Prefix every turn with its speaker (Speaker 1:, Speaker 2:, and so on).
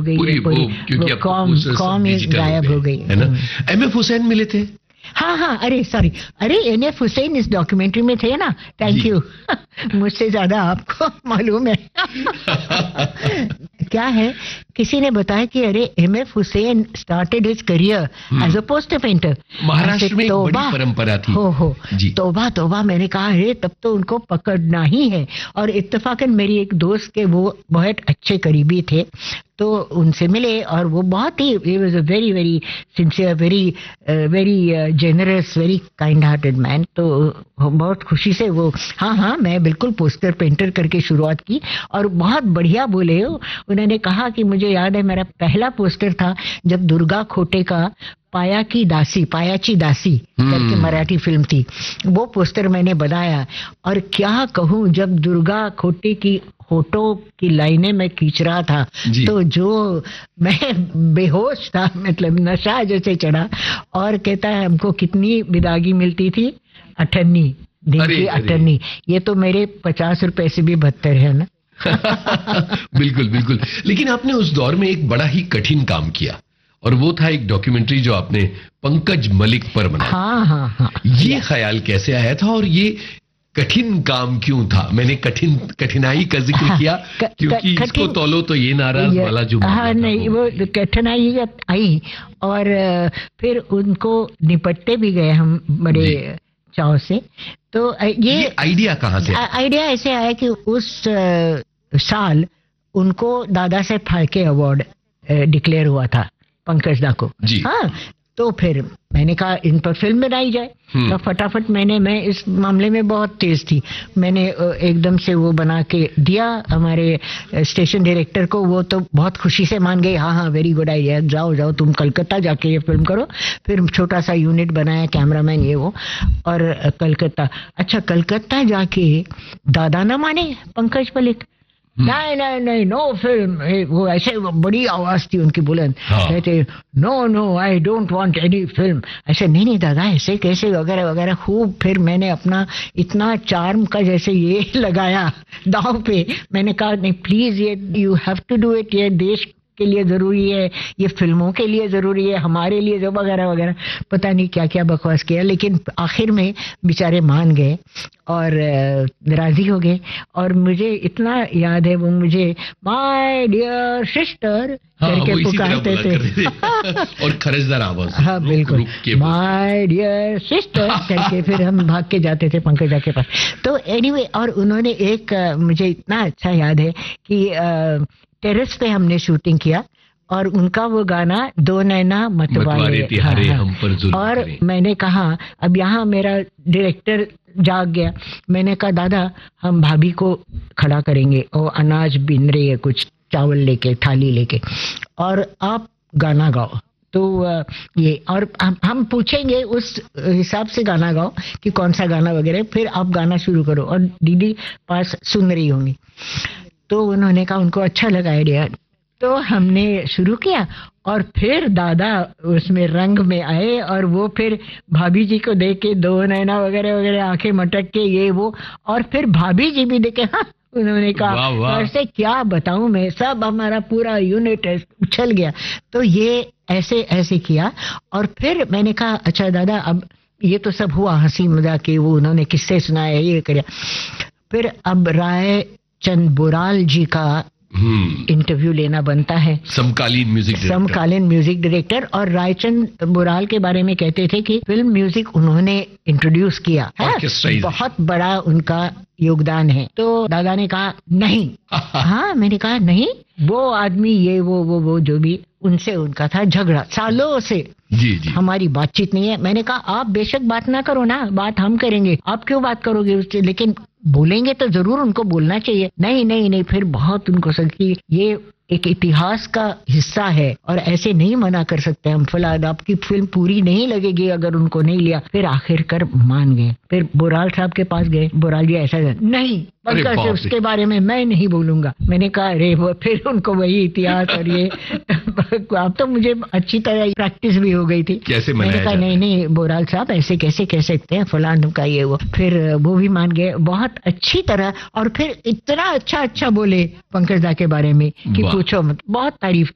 Speaker 1: गई है पूरी,
Speaker 2: क्योंकि
Speaker 1: कॉम गायब हो गई
Speaker 2: है ना। एमएफ हुसैन मिले थे?
Speaker 1: हाँ, अरे सॉरी, अरे एनएफ हुसैन इस डॉक्यूमेंट्री में थे ना, थैंक यू। मुझसे ज्यादा आपको मालूम है। क्या है, किसी ने बताया कि अरे MF Hussain started his career as a poster painter.
Speaker 2: Maharashtra में एक बड़ी परंपरा थी।
Speaker 1: हो तौबा, मैंने कहा अरे तब तो उनको पकड़ना ही है। और इत्तेफाकन मेरी एक दोस्त के वो बहुत अच्छे करीबी थे, तो उनसे मिले और वो बहुत ही, he was a very very sincere, very generous, very kind hearted man। तो बहुत खुशी से वो हाँ मैं बिल्कुल पोस्टर पेंटर करके शुरुआत की और बहुत बढ़िया बोले। उन्होंने कहा कि मुझे याद है मेरा पहला पोस्टर था जब दुर्गा खोटे का पायाची दासी करके मराठी फिल्म थी, वो पोस्टर मैंने बनाया। और क्या कहूँ, जब दुर्गा खोटे की फोटो की लाइनें मैं खींच रहा था तो जो मैं बेहोश था, मतलब नशा जैसे चढ़ा। और कहता है हमको कितनी विदागी मिलती थी, 98 दिन की 98। ये तो मेरे 50 रुपए से भी बदतर है ना।
Speaker 2: बिल्कुल। लेकिन आपने उस दौर में एक बड़ा ही कठिन काम किया और वो था एक डॉक्यूमेंट्री जो आपने पंकज मलिक पर बनाई।
Speaker 1: हाँ।
Speaker 2: ये ख्याल कैसे आया था और ये कठिन काम क्यों था? मैंने कठिनाई का जिक्र किया क्योंकि इसको तौलो तो ये नाराज वाला जो
Speaker 1: नहीं, वो कठिनाई आई और फिर उनको निपटते भी गए हम बड़े चाव से। तो ये
Speaker 2: आइडिया कहाँ से?
Speaker 1: आइडिया ऐसे आया कि उस साल उनको दादा साहेब फाल्के अवार्ड डिक्लेयर हुआ था पंकज दा को। हाँ, तो फिर मैंने कहा इन पर फिल्म बनाई जाए। तो फटाफट मैं इस मामले में बहुत तेज थी, मैंने एकदम से वो बना के दिया हमारे स्टेशन डायरेक्टर को। वो तो बहुत खुशी से मान गए, हाँ वेरी गुड आइडिया, जाओ तुम कलकत्ता जाके ये फिल्म करो। फिर छोटा सा यूनिट बनाया, कैमरामैन ये वो, और कलकत्ता जाके दादा ना माने पंकज मलिक, नहीं नो फिल्म। वो ऐसे बड़ी आवाज थी उनकी बुलंद, कहते no I don't want any film. ऐसे नहीं दादा ऐसे कैसे, वगैरह खूब। फिर मैंने अपना इतना चार्म का जैसे ये लगाया दांव पे, मैंने कहा नहीं प्लीज, ये you have to do it, ये देश के लिए जरूरी है, ये फिल्मों के लिए जरूरी है, हमारे लिए जो वगैरह पता नहीं क्या बकवास किया। लेकिन आखिर में बेचारे मान गए और राजी हो गए। और मुझे इतना याद है, वो मुझे माय डियर सिस्टर करके पुकारते थे
Speaker 2: और खरजदार आवाज।
Speaker 1: हाँ बिल्कुल, माय डियर सिस्टर करके फिर हम भाग के जाते थे पंकज दा के पास। तो एनीवे, और उन्होंने एक मुझे इतना अच्छा याद है कि टेरेस पे हमने शूटिंग किया और उनका वो गाना दो नैना मतवाले
Speaker 2: हम पर जुल्म
Speaker 1: और
Speaker 2: करें।
Speaker 1: मैंने कहा, अब यहाँ मेरा डायरेक्टर जाग गया, मैंने कहा दादा हम भाभी को खड़ा करेंगे और अनाज बिन रही है, कुछ चावल लेके, थाली लेके, और आप गाना गाओ। तो ये, और हम पूछेंगे उस हिसाब से गाना गाओ कि कौन सा गाना वगैरह, फिर आप गाना शुरू करो और दीदी पास सुन रही होंगी। तो उन्होंने कहा उनको अच्छा लगा आइडिया, तो हमने शुरू किया और फिर दादा उसमें रंग में आए और वो फिर भाभी जी को देख के दो नैना वगैरह आंखें मटक के ये वो, और फिर भाभी जी भी देखे। हाँ, उन्होंने कहा ऐसे क्या बताऊं मैं, सब हमारा पूरा यूनिट उछल गया। तो ये ऐसे किया और फिर मैंने कहा अच्छा दादा अब ये तो सब हुआ हंसी मजाक के, वो उन्होंने किस्से सुनाए ये कर। फिर अब राय चंद बुराल जी का इंटरव्यू लेना बनता है,
Speaker 2: समकालीन
Speaker 1: म्यूजिक डायरेक्टर। और रायचंद बुराल के बारे में कहते थे कि फिल्म म्यूजिक उन्होंने इंट्रोड्यूस किया है, बहुत बड़ा उनका योगदान है। तो दादा ने कहा नहीं। हाँ, मैंने कहा नहीं, वो आदमी ये वो जो भी, उनसे उनका था झगड़ा सालों से।
Speaker 2: जी
Speaker 1: हमारी बातचीत नहीं है। मैंने कहा आप बेशक बात ना करो ना, बात हम करेंगे, आप क्यों बात करोगे उससे, लेकिन बोलेंगे तो जरूर उनको बोलना चाहिए। नहीं, फिर बहुत उनको सकी, ये एक इतिहास का हिस्सा है और ऐसे नहीं मना कर सकते हम, फिलहाल आपकी फिल्म पूरी नहीं लगेगी अगर उनको नहीं लिया। फिर आखिरकार मान गए। फिर बुराल साहब के पास गए, बुराल जी ऐसा नहीं, पंकज से उसके बारे में मैं नहीं बोलूंगा। मैंने कहा अरे वो, फिर उनको वही इतिहास और ये अब तो मुझे अच्छी तरह प्रैक्टिस भी हो गई थी।
Speaker 2: कैसे
Speaker 1: मैंने कहा नहीं बुराल साहब ऐसे कैसे कह सकते हैं, फलान का ये वो। फिर वो भी मान गए बहुत अच्छी तरह, और फिर इतना अच्छा बोले पंकज दा के बारे में कि पूछो मत, बहुत तारीफ